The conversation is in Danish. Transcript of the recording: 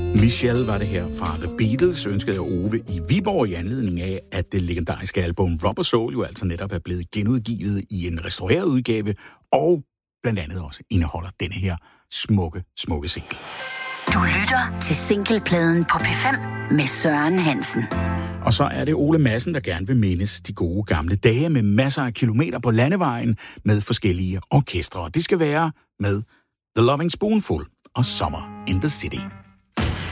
Michelle var det her fra The Beatles, ønskede jeg Ove i Viborg i anledning af, at det legendariske album Rubber Soul jo altså netop er blevet genudgivet i en restaureret udgave, og blandt andet også indeholder denne her smukke single. Du lytter til singlepladen på P5 med Søren Hansen. Og så er det Ole Madsen, der gerne vil mindes de gode gamle dage med masser af kilometer på landevejen med forskellige orkestre. Det skal være med The Loving Spoonful og Summer in the City.